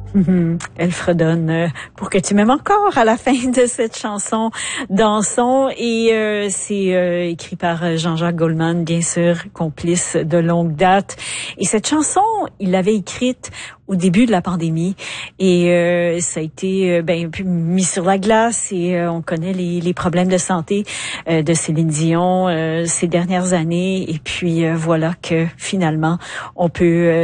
Elle fredonne pour que tu m'aimes encore à la fin de cette chanson Dansons et c'est écrit par Jean-Jacques Goldman, bien sûr, complice de longue date. Et cette chanson, il l'avait écrite au début de la pandémie et ça a été mis sur la glace et on connaît les problèmes de santé de Céline Dion ces dernières années et puis voilà que finalement on peut